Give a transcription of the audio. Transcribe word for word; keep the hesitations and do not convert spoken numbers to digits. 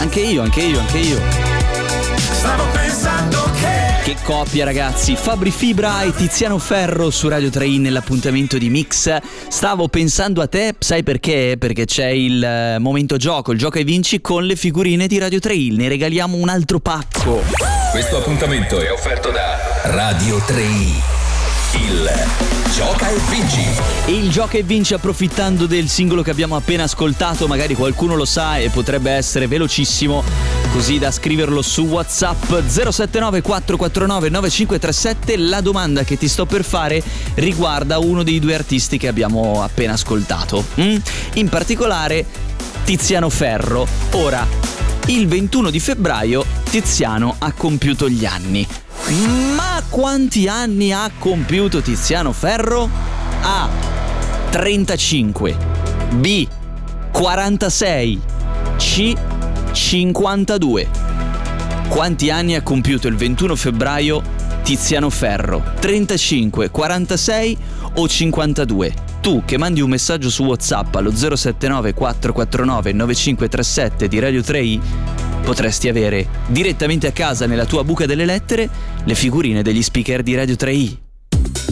Anche io, anche io, anche io. Stavo pensando che Che coppia, ragazzi, Fabri Fibra e Tiziano Ferro su Radio tre i nell'appuntamento di Mix. Stavo pensando a te, sai perché? Perché c'è il eh, momento gioco, il gioca e vinci con le figurine di Radio tre i. Ne regaliamo un altro pacco. Questo appuntamento è offerto da Radio tre i. Il gioca e vinci. E il gioca e vinci approfittando del singolo che abbiamo appena ascoltato, magari qualcuno lo sa e potrebbe essere velocissimo, così da scriverlo su WhatsApp zero sette nove quattro quattro nove nove cinque tre sette. La domanda che ti sto per fare riguarda uno dei due artisti che abbiamo appena ascoltato, mm? in particolare Tiziano Ferro. Ora, il ventuno di febbraio Tiziano ha compiuto gli anni. Ma quanti anni ha compiuto Tiziano Ferro? A. trentacinque, B. quarantasei, C. cinquantadue. Quanti anni ha compiuto il ventuno febbraio Tiziano Ferro? trentacinque, quarantasei o cinquantadue? Tu che mandi un messaggio su WhatsApp allo zero sette nove quattro quattro nove nove cinque tre sette di Radio tre i potresti avere direttamente a casa nella tua buca delle lettere le figurine degli speaker di Radio tre i.